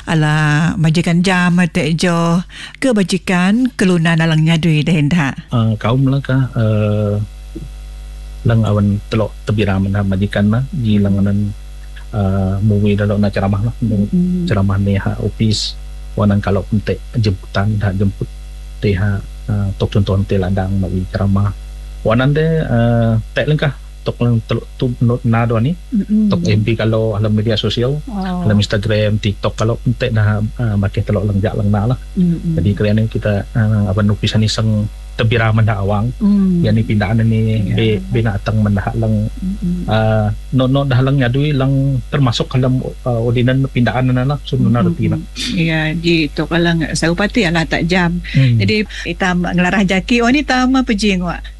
ala majikan jam te jo ke bajikan kelunan alang nyadui dehen dah kaum lah ka lang awan telok tebiraman majikan mah di langanan movie dalam nak ceramah lah ceramah ni office wanan kalau untuk jemputan dah jemput teh tok contoh teh ladang bagi ceramah wanan deh tek lengkah tok lang tu nado ni tok MP kalau dalam media sosial dalam Instagram TikTok kalau tek dah makin telok lengjak lang na lah jadi kerana kita apa nupisan iseng tebiraman dah awang yani pindaan ni binatang mendah lang no dah lang nyadui lang termasuk dalam ordinan pindaan na lah sunna rutina ya di tok lang saupati ala tak jam jadi kita ngelarah jaki ni tama pejing wa